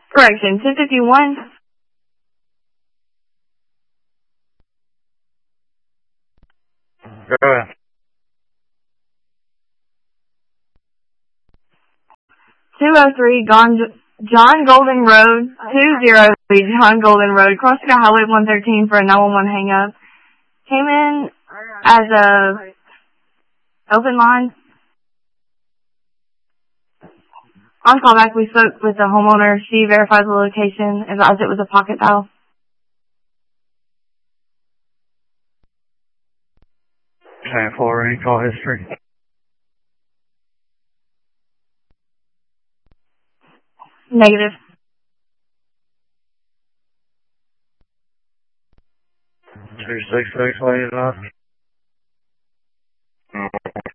Correction, 251. Go ahead. 203 John Golden Road, 203 John Golden Road, crossing Highway 113 for a 911 hang-up. Came in as a open line. On callback, we spoke with the homeowner. She verified the location, advised it was a pocket dial. Same for any call history. Negative. 266 late enough.